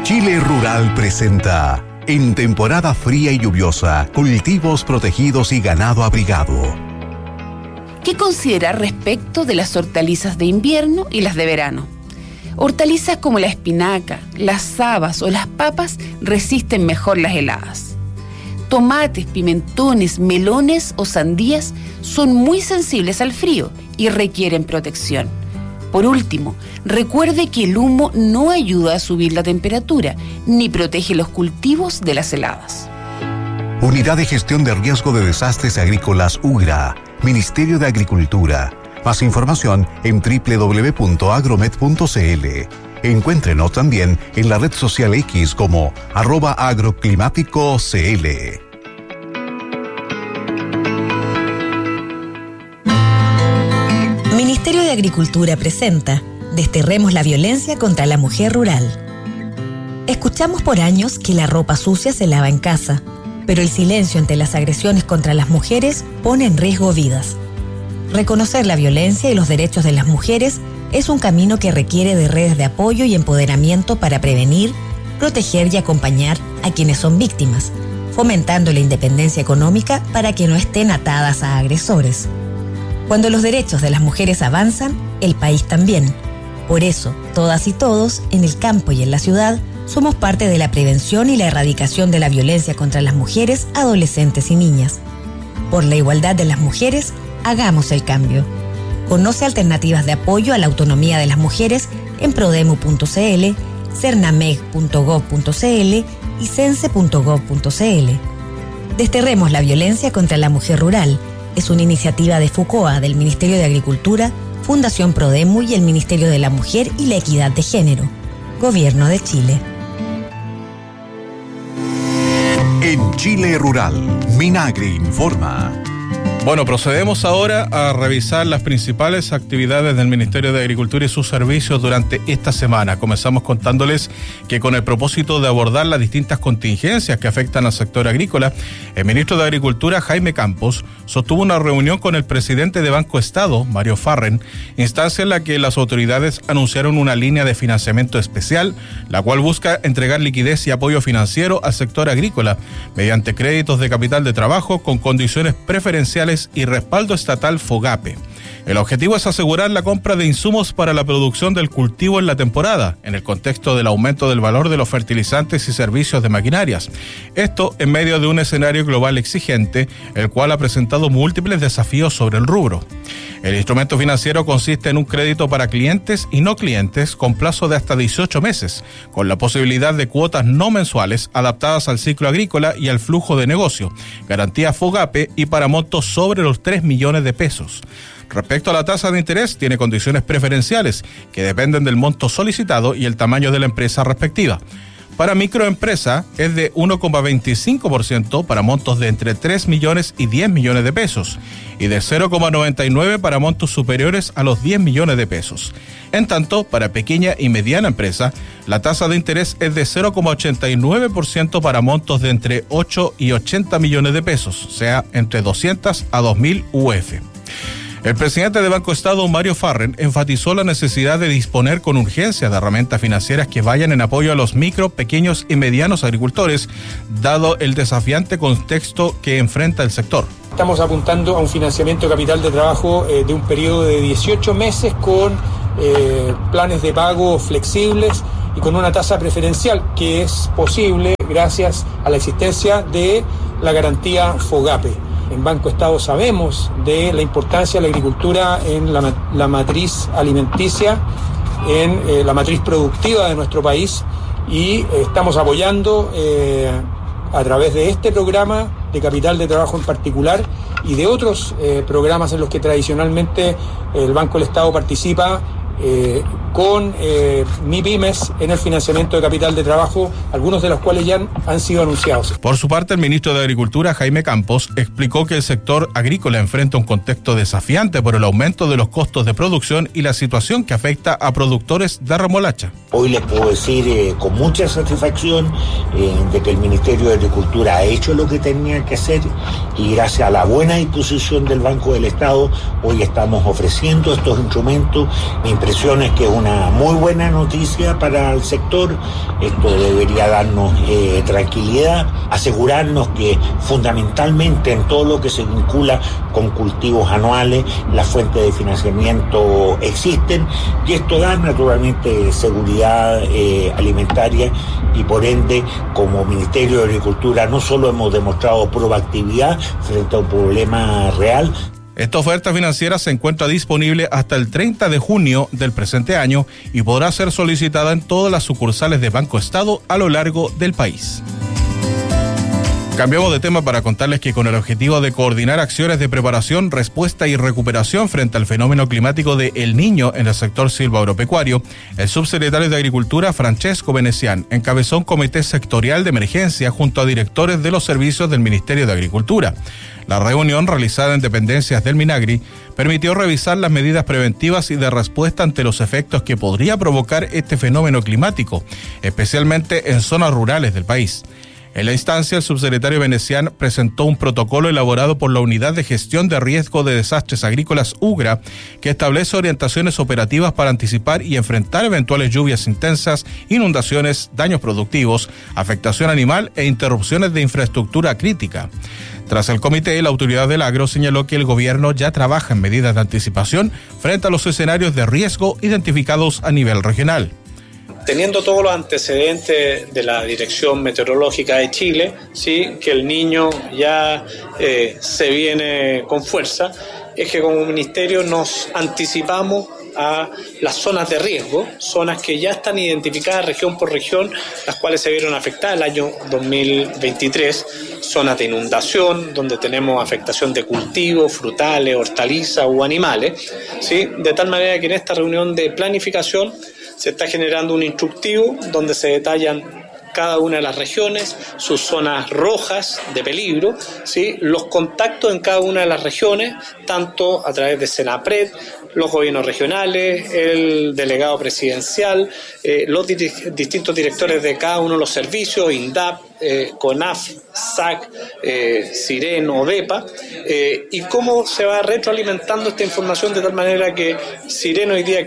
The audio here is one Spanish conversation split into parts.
Chile Rural presenta, en temporada fría y lluviosa, cultivos protegidos y ganado abrigado. ¿Qué considerar respecto de las hortalizas de invierno y las de verano? Hortalizas como la espinaca, las habas o las papas resisten mejor las heladas. Tomates, pimentones, melones o sandías son muy sensibles al frío y requieren protección. Por último, recuerde que el humo no ayuda a subir la temperatura ni protege los cultivos de las heladas. Unidad de Gestión de Riesgo de Desastres Agrícolas UGRA, Ministerio de Agricultura. Más información en www.agromet.cl. Encuéntrenos también en la red social X como @agroclimáticocl. Ministerio de Agricultura presenta Desterremos la violencia contra la mujer rural. Escuchamos por años que la ropa sucia se lava en casa, pero el silencio ante las agresiones contra las mujeres pone en riesgo vidas. Reconocer la violencia y los derechos de las mujeres es un camino que requiere de redes de apoyo y empoderamiento para prevenir, proteger y acompañar a quienes son víctimas, fomentando la independencia económica para que no estén atadas a agresores. Cuando los derechos de las mujeres avanzan, el país también. Por eso, todas y todos, en el campo y en la ciudad, somos parte de la prevención y la erradicación de la violencia contra las mujeres, adolescentes y niñas. Por la igualdad de las mujeres, hagamos el cambio. Conoce alternativas de apoyo a la autonomía de las mujeres en prodemu.cl, cernameg.gov.cl y cense.gov.cl. Desterremos la violencia contra la mujer rural. Es una iniciativa de FUCOA, del Ministerio de Agricultura, Fundación Prodemu y el Ministerio de la Mujer y la Equidad de Género. Gobierno de Chile. En Chile Rural, Minagri informa. Bueno, procedemos ahora a revisar las principales actividades del Ministerio de Agricultura y sus servicios durante esta semana. Comenzamos contándoles que con el propósito de abordar las distintas contingencias que afectan al sector agrícola, el ministro de Agricultura, Jaime Campos, sostuvo una reunión con el presidente de Banco Estado, Mario Farren, instancia en la que las autoridades anunciaron una línea de financiamiento especial, la cual busca entregar liquidez y apoyo financiero al sector agrícola, mediante créditos de capital de trabajo con condiciones preferenciales y respaldo estatal FOGAPE. El objetivo es asegurar la compra de insumos para la producción del cultivo en la temporada, en el contexto del aumento del valor de los fertilizantes y servicios de maquinarias. Esto en medio de un escenario global exigente, el cual ha presentado múltiples desafíos sobre el rubro. El instrumento financiero consiste en un crédito para clientes y no clientes con plazo de hasta 18 meses, con la posibilidad de cuotas no mensuales adaptadas al ciclo agrícola y al flujo de negocio, garantía FOGAPE y para montos sobre los 3 millones de pesos. Respecto a la tasa de interés, tiene condiciones preferenciales que dependen del monto solicitado y el tamaño de la empresa respectiva. Para microempresa es de 1,25% para montos de entre 3 millones y 10 millones de pesos y de 0,99% para montos superiores a los 10 millones de pesos. En tanto, para pequeña y mediana empresa, la tasa de interés es de 0,89% para montos de entre 8 y 80 millones de pesos, o sea, entre 200 a 2.000 UF. El presidente de Banco Estado, Mario Farren, enfatizó la necesidad de disponer con urgencia de herramientas financieras que vayan en apoyo a los micro, pequeños y medianos agricultores, dado el desafiante contexto que enfrenta el sector. Estamos apuntando a un financiamiento de capital de trabajo de un periodo de 18 meses con planes de pago flexibles y con una tasa preferencial que es posible gracias a la existencia de la garantía FOGAPE. En Banco Estado sabemos de la importancia de la agricultura en la matriz alimenticia, en la matriz productiva de nuestro país y estamos apoyando a través de este programa de capital de trabajo en particular y de otros programas en los que tradicionalmente el Banco del Estado participa con MIPYMES en el financiamiento de capital de trabajo, algunos de los cuales ya han sido anunciados. Por su parte, el ministro de Agricultura, Jaime Campos, explicó que el sector agrícola enfrenta un contexto desafiante por el aumento de los costos de producción y la situación que afecta a productores de remolacha. Hoy les puedo decir con mucha satisfacción de que el Ministerio de Agricultura ha hecho lo que tenía que hacer y gracias a la buena disposición del Banco del Estado, hoy estamos ofreciendo estos instrumentos. Mi impresión impresión es que es una muy buena noticia para el sector. Esto debería darnos tranquilidad, asegurarnos que fundamentalmente en todo lo que se vincula con cultivos anuales, las fuentes de financiamiento existen, y esto da naturalmente seguridad alimentaria, y por ende, como Ministerio de Agricultura, no solo hemos demostrado proactividad frente a un problema real. Esta oferta financiera se encuentra disponible hasta el 30 de junio del presente año y podrá ser solicitada en todas las sucursales de Banco Estado a lo largo del país. Cambiamos de tema para contarles que con el objetivo de coordinar acciones de preparación, respuesta y recuperación frente al fenómeno climático de El Niño en el sector silvagropecuario, el subsecretario de Agricultura, Francesco Venecián, encabezó un comité sectorial de emergencia junto a directores de los servicios del Ministerio de Agricultura. La reunión, realizada en dependencias del Minagri, permitió revisar las medidas preventivas y de respuesta ante los efectos que podría provocar este fenómeno climático, especialmente en zonas rurales del país. En la instancia, el subsecretario Venecián presentó un protocolo elaborado por la Unidad de Gestión de Riesgo de Desastres Agrícolas UGRA, que establece orientaciones operativas para anticipar y enfrentar eventuales lluvias intensas, inundaciones, daños productivos, afectación animal e interrupciones de infraestructura crítica. Tras el comité, la autoridad del agro señaló que el gobierno ya trabaja en medidas de anticipación frente a los escenarios de riesgo identificados a nivel regional. Teniendo todos los antecedentes de la Dirección Meteorológica de Chile, ¿sí?, que el Niño ya se viene con fuerza, es que como ministerio nos anticipamos a las zonas de riesgo, zonas que ya están identificadas región por región, las cuales se vieron afectadas el año 2023, zonas de inundación, donde tenemos afectación de cultivos, frutales, hortalizas o animales, ¿sí?, de tal manera que en esta reunión de planificación se está generando un instructivo donde se detallan cada una de las regiones, sus zonas rojas de peligro, ¿sí?, los contactos en cada una de las regiones, tanto a través de Senapred, los gobiernos regionales, el delegado presidencial, los distintos directores de cada uno de los servicios, INDAP, CONAF, SAC, SIREN o DEPA, y cómo se va retroalimentando esta información de tal manera que SIREN hoy día,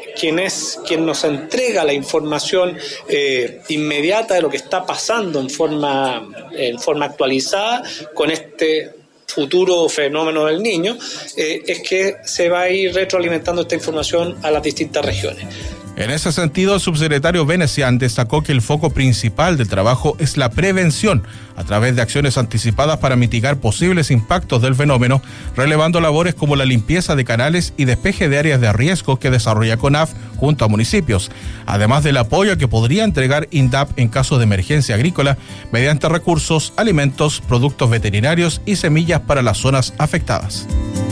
quien nos entrega la información inmediata de lo que está pasando en forma actualizada con este futuro fenómeno del Niño, es que se va a ir retroalimentando esta información a las distintas regiones. En ese sentido, el subsecretario Venecián destacó que el foco principal del trabajo es la prevención a través de acciones anticipadas para mitigar posibles impactos del fenómeno, relevando labores como la limpieza de canales y despeje de áreas de riesgo que desarrolla CONAF junto a municipios, además del apoyo que podría entregar INDAP en caso de emergencia agrícola mediante recursos, alimentos, productos veterinarios y semillas para las zonas afectadas.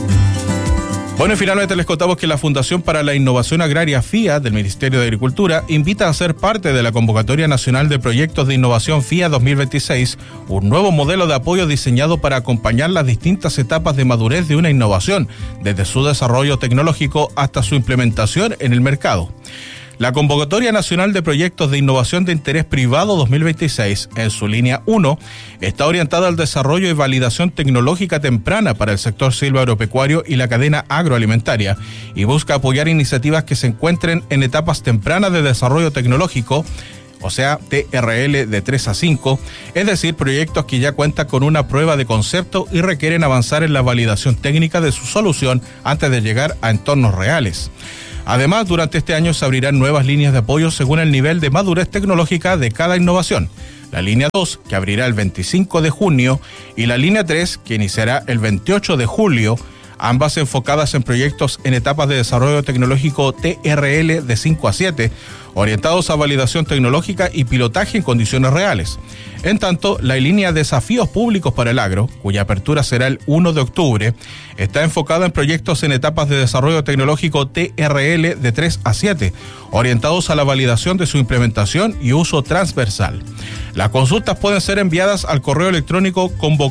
Bueno, y finalmente les contamos que la Fundación para la Innovación Agraria FIA del Ministerio de Agricultura invita a ser parte de la Convocatoria Nacional de Proyectos de Innovación FIA 2026, un nuevo modelo de apoyo diseñado para acompañar las distintas etapas de madurez de una innovación, desde su desarrollo tecnológico hasta su implementación en el mercado. La Convocatoria Nacional de Proyectos de Innovación de Interés Privado 2026, en su línea 1, está orientada al desarrollo y validación tecnológica temprana para el sector silvagropecuario y la cadena agroalimentaria, y busca apoyar iniciativas que se encuentren en etapas tempranas de desarrollo tecnológico, o sea, TRL de 3 a 5, es decir, proyectos que ya cuentan con una prueba de concepto y requieren avanzar en la validación técnica de su solución antes de llegar a entornos reales. Además, durante este año se abrirán nuevas líneas de apoyo según el nivel de madurez tecnológica de cada innovación. La línea 2, que abrirá el 25 de junio, y la línea 3, que iniciará el 28 de julio, ambas enfocadas en proyectos en etapas de desarrollo tecnológico TRL de 5 a 7, orientados a validación tecnológica y pilotaje en condiciones reales. En tanto, la línea Desafíos Públicos para el Agro, cuya apertura será el 1 de octubre, está enfocada en proyectos en etapas de desarrollo tecnológico TRL de 3 a 7, orientados a la validación de su implementación y uso transversal. Las consultas pueden ser enviadas al correo electrónico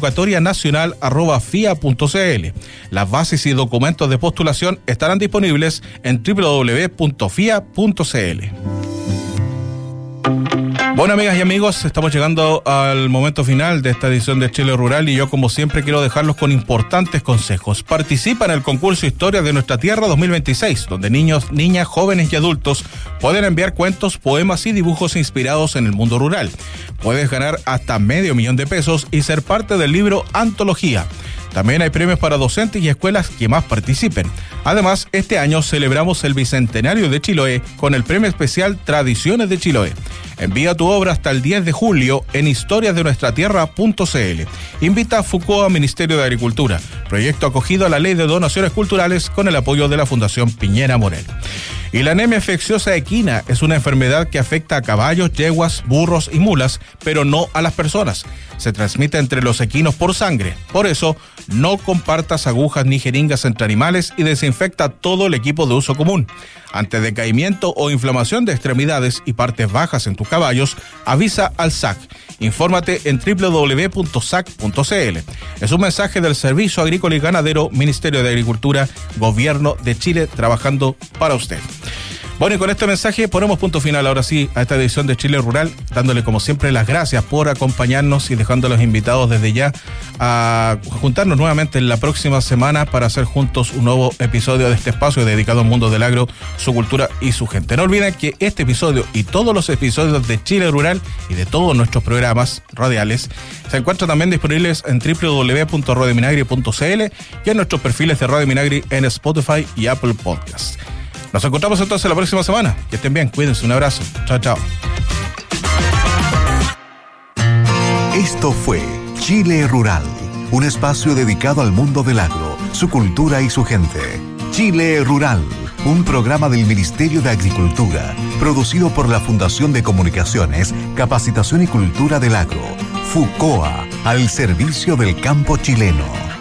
convocatorianacional@fia.cl. Las bases y documentos de postulación estarán disponibles en www.fia.cl. Bueno, amigas y amigos, estamos llegando al momento final de esta edición de Chile Rural y yo, como siempre, quiero dejarlos con importantes consejos. Participa en el concurso Historia de Nuestra Tierra 2026, donde niños, niñas, jóvenes y adultos pueden enviar cuentos, poemas y dibujos inspirados en el mundo rural. Puedes ganar hasta $500,000 pesos y ser parte del libro Antología. También hay premios para docentes y escuelas que más participen. Además, este año celebramos el Bicentenario de Chiloé con el premio especial Tradiciones de Chiloé. Envía tu obra hasta el 10 de julio en historiasdenuestratierra.cl. Invita a FUCOA, Ministerio de Agricultura. Proyecto acogido a la Ley de Donaciones Culturales con el apoyo de la Fundación Piñera Morel. Y la anemia infecciosa equina es una enfermedad que afecta a caballos, yeguas, burros y mulas, pero no a las personas. Se transmite entre los equinos por sangre. Por eso, no compartas agujas ni jeringas entre animales y desinfecta todo el equipo de uso común. Ante decaimiento o inflamación de extremidades y partes bajas en tus caballos, avisa al SAC. Infórmate en www.sac.cl. Es un mensaje del Servicio Agrícola y Ganadero, Ministerio de Agricultura, Gobierno de Chile, trabajando para usted. Bueno, y con este mensaje ponemos punto final ahora sí a esta edición de Chile Rural, dándole como siempre las gracias por acompañarnos y dejando a los invitados desde ya a juntarnos nuevamente en la próxima semana para hacer juntos un nuevo episodio de este espacio dedicado al mundo del agro, su cultura y su gente. No olviden que este episodio y todos los episodios de Chile Rural y de todos nuestros programas radiales se encuentran también disponibles en www.radiominagri.cl y en nuestros perfiles de Radio Minagri en Spotify y Apple Podcasts. Nos encontramos entonces la próxima semana. Que estén bien, cuídense, un abrazo. Chao, chao. Esto fue Chile Rural, un espacio dedicado al mundo del agro, su cultura y su gente. Chile Rural, un programa del Ministerio de Agricultura, producido por la Fundación de Comunicaciones, Capacitación y Cultura del Agro, FUCOA, al servicio del campo chileno.